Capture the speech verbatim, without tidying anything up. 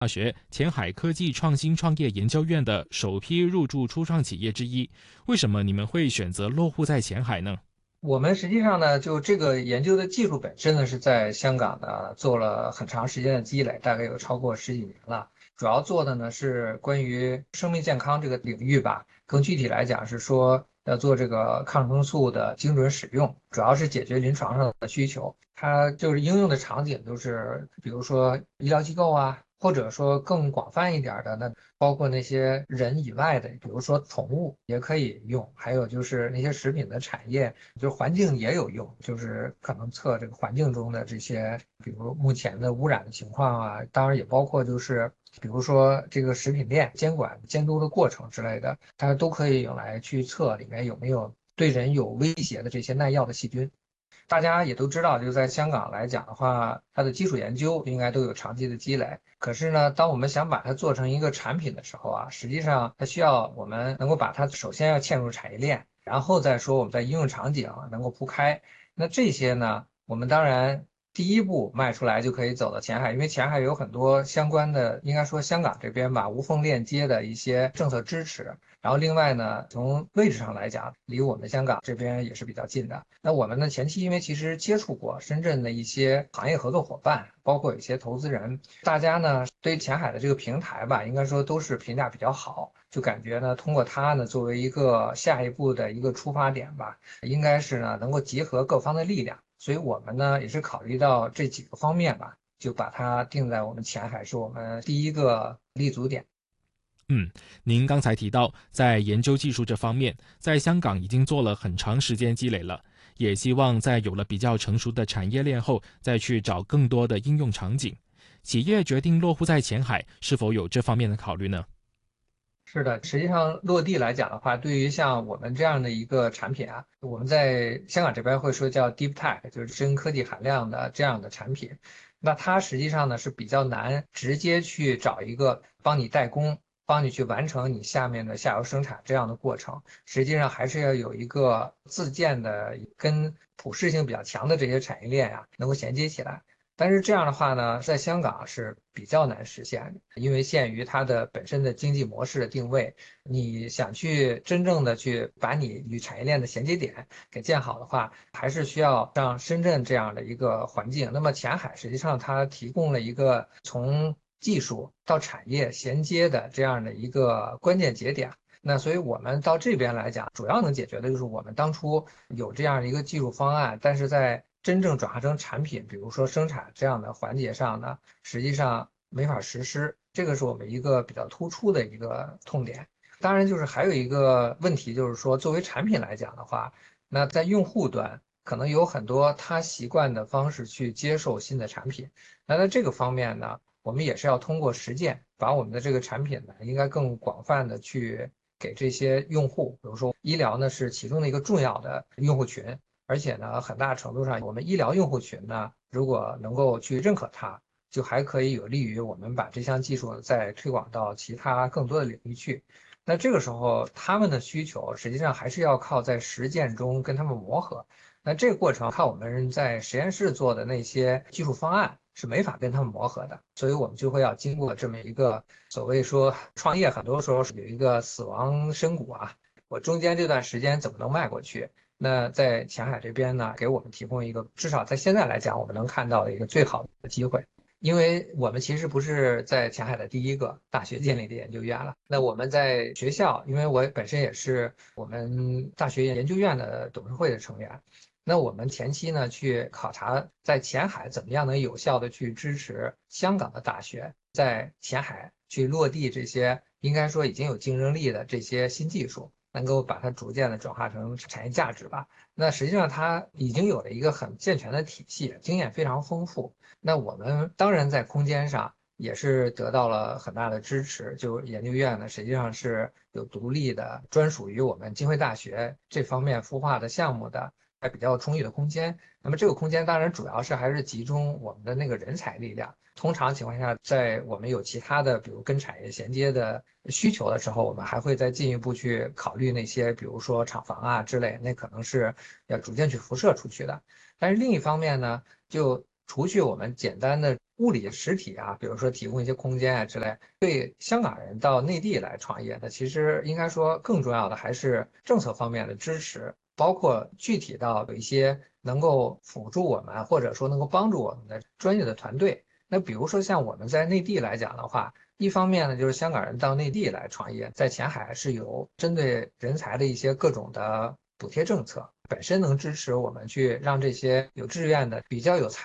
大学前海科技创新创业研究院的首批入驻初创企业之一，为什么你们会选择落户在前海呢？ 我们实际上呢，就这个研究的技术本身呢，是在香港呢做了很长时间的积累，大概有超过十几年了。主要做的呢是关于生命健康这个领域吧，更具体来讲是说要做这个抗生素的精准使用，主要是解决临床上的需求。它就是应用的场景都是，比如说医疗机构啊，或者说更广泛一点儿的，那包括那些人以外的，比如说宠物也可以用，还有就是那些食品的产业，就是环境也有用，就是可能测这个环境中的这些，比如目前的污染的情况啊，当然也包括就是比如说这个食品链监管监督的过程之类的，它都可以用来去测里面有没有对人有威胁的这些耐药的细菌。大家也都知道，就在香港来讲的话，它的基础研究应该都有长期的积累。可是呢，当我们想把它做成一个产品的时候啊，实际上它需要我们能够把它首先要嵌入产业链，然后再说我们在应用场景能够铺开。那这些呢，我们当然第一步迈出来就可以走到前海，因为前海有很多相关的，应该说香港这边吧，无缝链接的一些政策支持。然后另外呢，从位置上来讲，离我们香港这边也是比较近的。那我们呢，前期因为其实接触过深圳的一些行业合作伙伴，包括有一些投资人，大家呢对前海的这个平台吧，应该说都是评价比较好，就感觉呢，通过它呢作为一个下一步的一个出发点吧，应该是呢能够结合各方的力量。所以我们呢也是考虑到这几个方面吧，就把它定在我们前海是我们第一个立足点。 嗯，您刚才提到，在研究技术这方面，在香港已经做了很长时间积累了，也希望在有了比较成熟的产业链后，再去找更多的应用场景。企业决定落户在前海，是否有这方面的考虑呢？ 是的，实际上落地来讲的话，对于像我们这样的一个产品啊，我们在香港这边会说叫 deep tech，就是深科技含量的这样的产品。那它实际上呢是比较难直接去找一个帮你代工，帮你去完成你下面的下游生产这样的过程。实际上还是要有一个自建的跟普适性比较强的这些产业链呀、能够衔接起来。但是这样的话呢，在香港是比较难实现的，因为限于它的本身的经济模式的定位，你想去真正的去把你与产业链的衔接点给建好的话，还是需要像深圳这样的一个环境。那么前海实际上它提供了一个从技术到产业衔接的这样的一个关键节点。那所以我们到这边来讲，主要能解决的就是我们当初有这样的一个技术方案，但是在真正转化成产品，比如说生产这样的环节上呢，实际上没法实施，这个是我们一个比较突出的一个痛点。当然，就是还有一个问题，就是说作为产品来讲的话，那在用户端可能有很多他习惯的方式去接受新的产品，那在这个方面呢，我们也是要通过实践，把我们的这个产品呢，应该更广泛的去给这些用户，比如说医疗呢是其中的一个重要的用户群。而且呢，很大程度上，我们医疗用户群呢，如果能够去认可它，就还可以有利于我们把这项技术再推广到其他更多的领域去。那这个时候，他们的需求实际上还是要靠在实践中跟他们磨合。那这个过程靠我们在实验室做的那些技术方案是没法跟他们磨合的，所以我们就会要经过这么一个所谓说创业，很多时候是有一个死亡深谷啊，我中间这段时间怎么能迈过去？那在前海这边呢，给我们提供一个至少在现在来讲，我们能看到的一个最好的机会。因为我们其实不是在前海的第一个大学建立的研究院了。那我们在学校，因为我本身也是我们大学研究院的董事会的成员，那我们前期呢去考察在前海怎么样能有效的去支持香港的大学在前海去落地这些应该说已经有竞争力的这些新技术。能够把它逐渐的转化成产业价值吧。那实际上它已经有了一个很健全的体系，经验非常丰富。那我们当然在空间上也是得到了很大的支持，就研究院呢实际上是有独立的专属于我们浸会大学这方面孵化的项目的。还比较充裕的空间，那么这个空间当然主要是还是集中我们的那个人才力量。通常情况下，在我们有其他的，比如跟产业衔接的需求的时候，我们还会再进一步去考虑那些，比如说厂房啊之类，那可能是要逐渐去辐射出去的。但是另一方面呢，就除去我们简单的物理实体啊，比如说提供一些空间啊之类，对香港人到内地来创业呢，其实应该说更重要的还是政策方面的支持，包括具体到有一些能够辅助我们，或者说能够帮助我们的专业的团队。那比如说像我们在内地来讲的话，一方面呢，就是香港人到内地来创业，在前海是有针对人才的一些各种的补贴政策，本身能支持我们去让这些有志愿的、比较有才